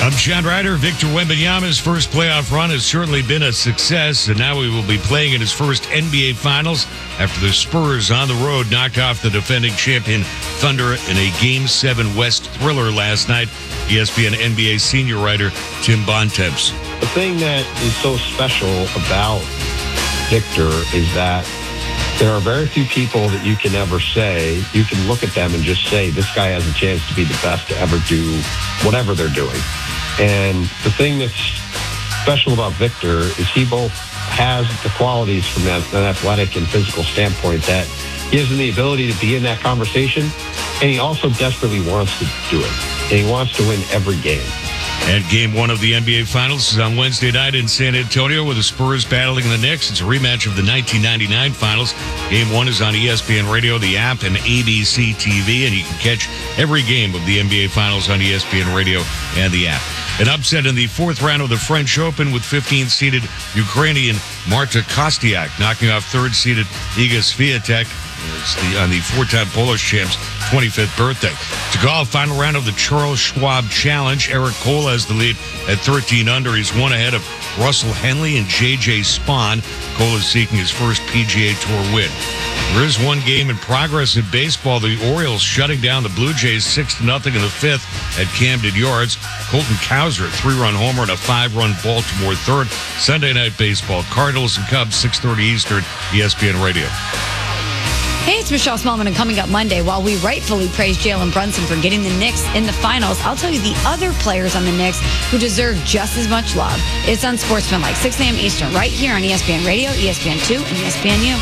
I'm John Ryder. Victor Wembanyama's first playoff run has certainly been a success, and now he will be playing in his first NBA Finals after the Spurs on the road knocked off the defending champion Thunder in a Game 7 West thriller last night. ESPN NBA senior writer Tim Bontemps. The thing that is so special about Victor is that there are very few people that you can ever say, you can look at them and just say, this guy has a chance to be the best to ever do whatever they're doing. And the thing that's special about Victor is he both has the qualities from an athletic and physical standpoint that gives him the ability to be in that conversation, and he also desperately wants to do it. And he wants to win every game. And Game 1 of the NBA Finals is on Wednesday night in San Antonio with the Spurs battling the Knicks. It's a rematch of the 1999 Finals. Game 1 is on ESPN Radio, the app, and ABC TV, and you can catch every game of the NBA Finals on ESPN Radio and the app. An upset in the fourth round of the French Open with 15th-seeded Ukrainian Marta Kostyuk knocking off third-seeded Iga Swiatek on the four-time Polish champ's 25th birthday. To golf, final round of the Charles Schwab Challenge. Eric Cole has the lead at 13 under. He's one ahead of Russell Henley and J.J. Spaun. Cole is seeking his first PGA Tour win. There is one game in progress in baseball. The Orioles shutting down the Blue Jays 6-0 in the fifth at Camden Yards. Colton Cowser, a 3-run homer and a 5-run Baltimore third. Sunday Night Baseball, Cardinals and Cubs, 6:30 Eastern, ESPN Radio. Hey, it's Michelle Smallman, and coming up Monday, while we rightfully praise Jalen Brunson for getting the Knicks in the finals, I'll tell you the other players on the Knicks who deserve just as much love. It's Unsportsmanlike, 6 a.m. Eastern, right here on ESPN Radio, ESPN2, and ESPNU.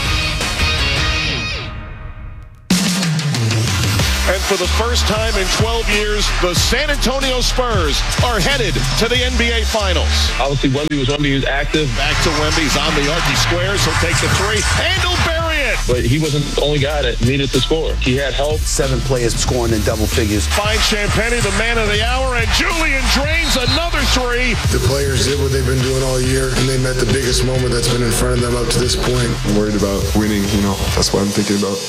And for the first time in 12 years, the San Antonio Spurs are headed to the NBA Finals. Obviously, Wemby was active. Back to Wemby. He's on the arc. He squares. He'll take the three. And he'll bury it. But he wasn't the only guy that needed to score. He had help. 7 players scoring in double figures. Finds Champagnie, the man of the hour, and Julian drains another three. The players did what they've been doing all year, and they met the biggest moment that's been in front of them up to this point. I'm worried about winning, that's what I'm thinking about.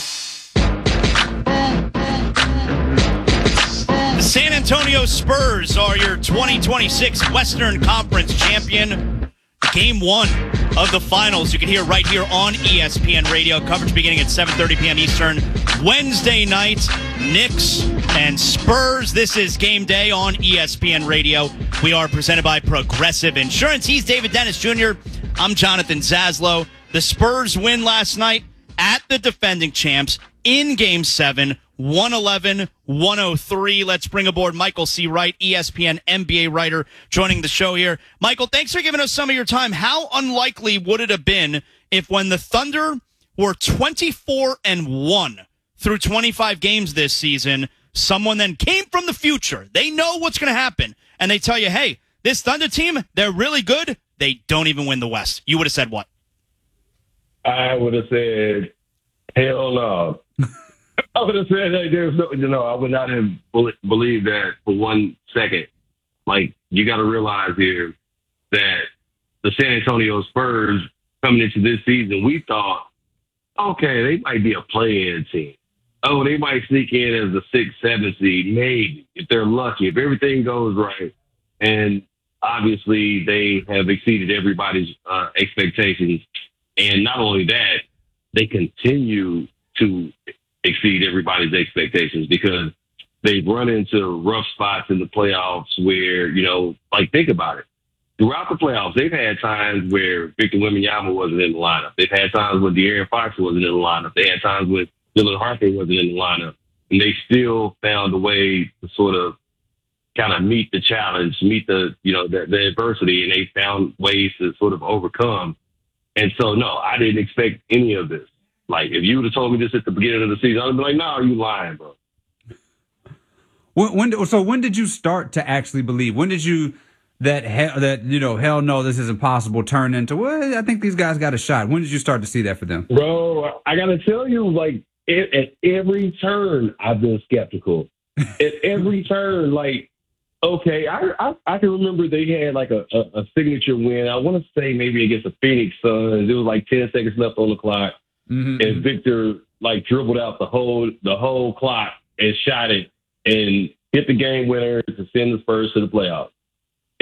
San Antonio Spurs are your 2026 Western Conference champion. Game 1 of the finals. You can hear right here on ESPN Radio. Coverage beginning at 7:30 p.m. Eastern. Wednesday night, Knicks and Spurs. This is Game Day on ESPN Radio. We are presented by Progressive Insurance. He's David Dennis Jr. I'm Jonathan Zaslow. The Spurs win last night at the defending champs in Game 7. 111-103. Let's bring aboard Michael C. Wright, ESPN NBA writer, joining the show here. Michael, thanks for giving us some of your time. How unlikely would it have been if when the Thunder were 24-1 through 25 games this season, someone then came from the future, they know what's going to happen, and they tell you, hey, this Thunder team, they're really good, they don't even win the West. You would have said what? I would have said, hell no. I would have said that there's no, I would not have believed that for 1 second. Like, you got to realize here that the San Antonio Spurs coming into this season, we thought, okay, they might be a play-in team. Oh, they might sneak in as a 6, 7 seed, maybe, if they're lucky, if everything goes right. And obviously, they have exceeded everybody's expectations. And not only that, they continue to exceed everybody's expectations because they've run into rough spots in the playoffs where, think about it. Throughout the playoffs, they've had times where Victor Wembanyama wasn't in the lineup. They've had times when De'Aaron Fox wasn't in the lineup. They had times when Dylan Harper wasn't in the lineup. And they still found a way to sort of kind of meet the challenge, meet the adversity, and they found ways to sort of overcome. And so, no, I didn't expect any of this. Like, if you would have told me this at the beginning of the season, I would have been like, no, you lying, bro. When did you start to actually believe? When did you, hell no, this is impossible, turn into, well, I think these guys got a shot? When did you start to see that for them? Bro, I got to tell you, like, at every turn, I've been skeptical. At every turn, like, okay, I can remember they had, like, a signature win. I want to say maybe against the Phoenix Suns. There was, like, 10 seconds left on the clock. Mm-hmm. And Victor dribbled out the whole clock and shot it and hit the game winner to send the Spurs to the playoffs.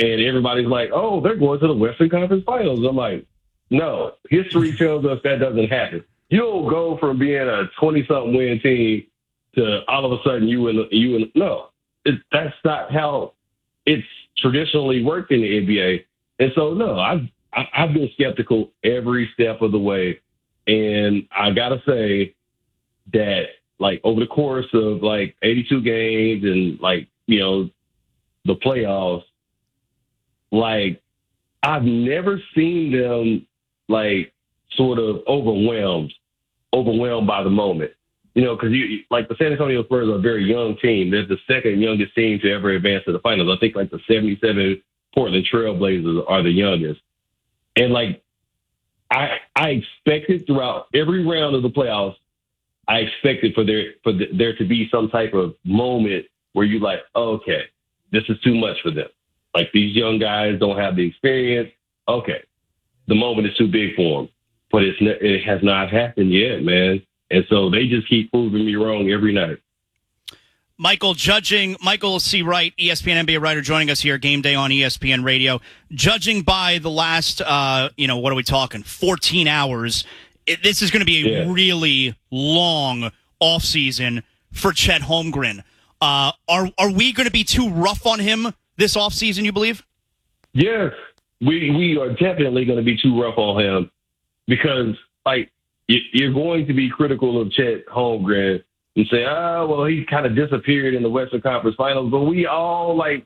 And everybody's like, oh, they're going to the Western Conference Finals. I'm like, no, history tells us that doesn't happen. You don't go from being a 20-something win team to all of a sudden that's not how it's traditionally worked in the NBA. And so, no, I've been skeptical every step of the way. And I got to say that, like, over the course of, like, 82 games and, like, you know, the playoffs, like, I've never seen them, like, sort of overwhelmed by the moment. You know, because like the San Antonio Spurs are a very young team. They're the second youngest team to ever advance to the finals. I think like the 77 Portland Trail Blazers are the youngest. And like I expected throughout every round of the playoffs, I expected for there to be some type of moment where you like, oh, okay, this is too much for them. Like these young guys don't have the experience. Okay, the moment is too big for them. But it has not happened yet, man. And so they just keep proving me wrong every night. Michael C. Wright, ESPN NBA writer, joining us here, Game Day on ESPN Radio. Judging by the last, what are we talking, 14 hours, this is going to be a really long offseason for Chet Holmgren. Are we going to be too rough on him this offseason, you believe? Yes, we are definitely going to be too rough on him because, like, you're going to be critical of Chet Holmgren and say, oh, well, he kind of disappeared in the Western Conference Finals. But we all, like,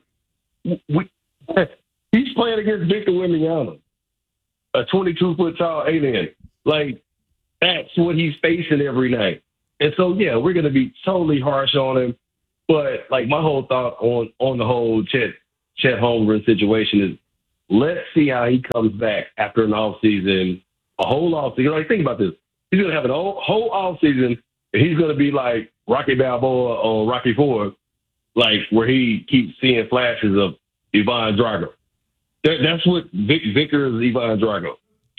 he's playing against Victor Wembanyama, a 22-foot tall alien. Like, that's what he's facing every night. And so, yeah, we're going to be totally harsh on him. But, like, my whole thought on the whole Chet Holmgren situation is let's see how he comes back after an offseason, a whole offseason. Like, think about this. He's going to have a whole offseason, and he's going to be like Rocky Balboa or Rocky IV, like where he keeps seeing flashes of Ivan Drago. That's what Victor is, Ivan Drago.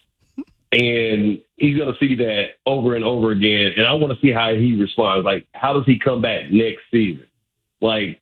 And he's going to see that over and over again. And I want to see how he responds. Like, how does he come back next season? Like,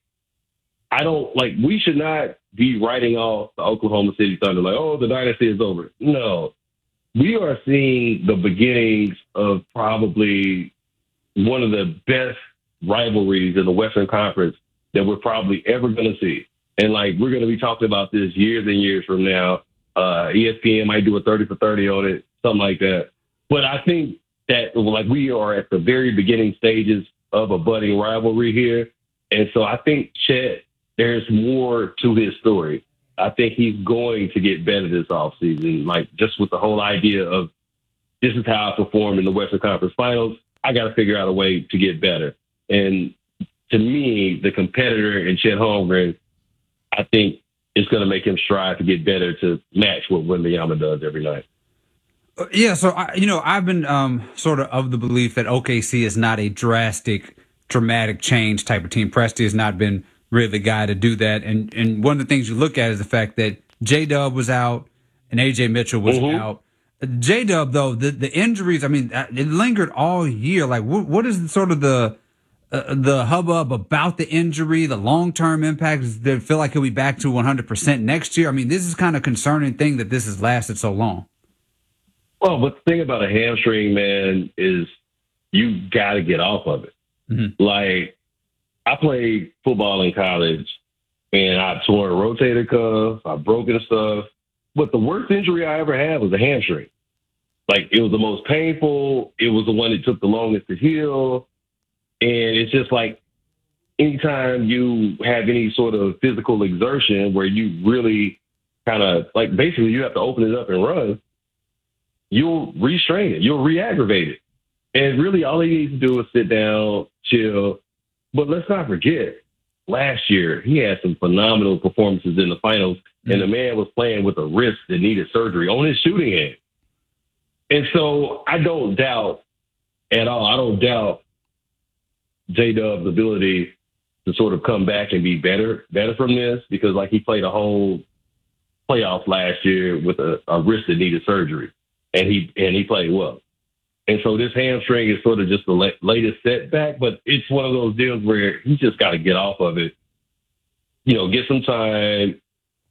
we should not be writing off the Oklahoma City Thunder like, oh, the dynasty is over. No. We are seeing the beginnings of probably one of the best rivalries in the Western Conference that we're probably ever going to see. And, like, we're going to be talking about this years and years from now. ESPN might do a 30 for 30 on it, something like that. But I think that, like, we are at the very beginning stages of a budding rivalry here. And so I think Chet, there's more to his story. I think he's going to get better this offseason, like just with the whole idea of this is how I perform in the Western Conference Finals. I got to figure out a way to get better. And to me, the competitor in Chet Holmgren, I think is going to make him strive to get better to match what Wembanyama does every night. Yeah, so, I've been sort of the belief that OKC is not a dramatic change type of team. Presti has not been really the guy to do that. And one of the things you look at is the fact that J-Dub was out and A.J. Mitchell was out. J-Dub, though, the injuries, I mean, it lingered all year. Like, what is sort of the hubbub about the injury, the long-term impact? Does it feel like he'll be back to 100% next year? I mean, this is kind of concerning thing that this has lasted so long. Well, but the thing about a hamstring, man, is you got to get off of it. Mm-hmm. Like, I played football in college, and I tore a rotator cuff, I broken stuff. But the worst injury I ever had was a hamstring. Like, it was the most painful. It was the one that took the longest to heal. And it's just like anytime you have any sort of physical exertion where you really kind of, like, basically you have to open it up and run, you'll restrain it. You'll re-aggravate it. And really all he needs to do is sit down, chill. But let's not forget, last year he had some phenomenal performances in the finals, and the man was playing with a wrist that needed surgery on his shooting hand. And so I don't doubt at all. I don't doubt J-Dub's ability to sort of come back and be better from this, because, like, he played a whole playoff last year with a wrist that needed surgery, and he played well. And so this hamstring is sort of just the latest setback, but it's one of those deals where he's just got to get off of it, get some time,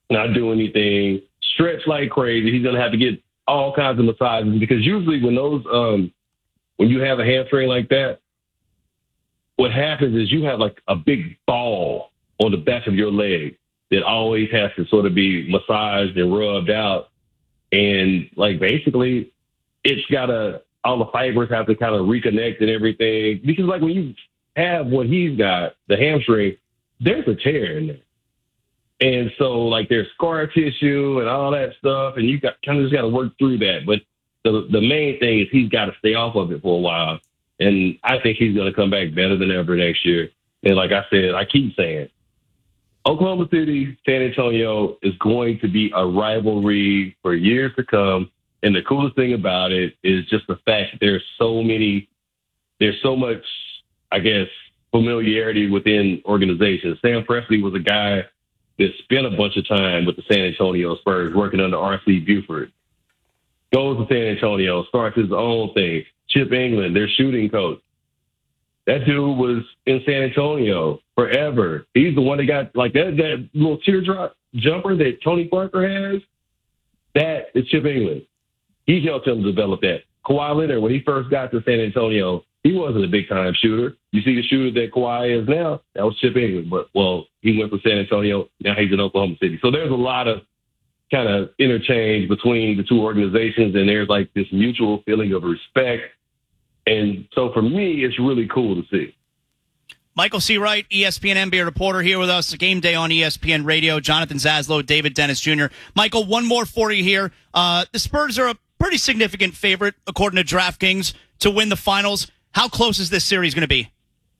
not do anything, stretch like crazy. He's going to have to get all kinds of massages because usually when when you have a hamstring like that, what happens is you have like a big ball on the back of your leg that always has to sort of be massaged and rubbed out. And like basically it's all the fibers have to kind of reconnect and everything. Because like when you have what he's got, the hamstring, there's a tear in there. And so like there's scar tissue and all that stuff. And you just got to work through that. But the main thing is he's got to stay off of it for a while. And I think he's going to come back better than ever next year. And like I said, I keep saying, Oklahoma City, San Antonio is going to be a rivalry for years to come. And the coolest thing about it is just the fact that there's so much, I guess, familiarity within organizations. Sam Presti was a guy that spent a bunch of time with the San Antonio Spurs working under R.C. Buford. Goes to San Antonio, starts his own thing. Chip England, their shooting coach. That dude was in San Antonio forever. He's the one that got like that little teardrop jumper that Tony Parker has. That is Chip England. He helped him develop that. Kawhi Leonard, when he first got to San Antonio, he wasn't a big-time shooter. You see the shooter that Kawhi is now? That was Chip England. But, well, he went from San Antonio. Now he's in Oklahoma City. So there's a lot of kind of interchange between the two organizations, and there's like this mutual feeling of respect. And so for me, it's really cool to see. Michael C. Wright, ESPN NBA reporter, here with us. Game day on ESPN Radio. Jonathan Zaslow, David Dennis Jr. Michael, one more for you here. The Spurs are a pretty significant favorite, according to DraftKings, to win the finals. How close is this series going to be?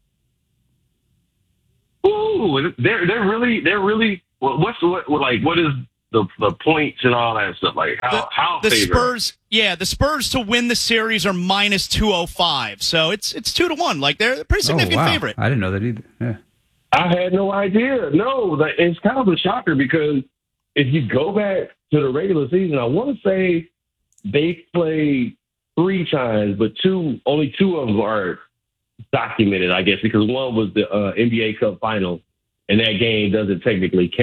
Ooh, they're really. What is the points and all that stuff? Like how the favorite? Spurs? Yeah, the Spurs to win the series are minus 205. So it's 2-1. Like they're a pretty significant favorite. I didn't know that either. Yeah. I had no idea. No, it's kind of a shocker because if you go back to the regular season, I want to say they played 3 times, but only 2 of them are documented, I guess, because one was the NBA Cup final, and that game doesn't technically count.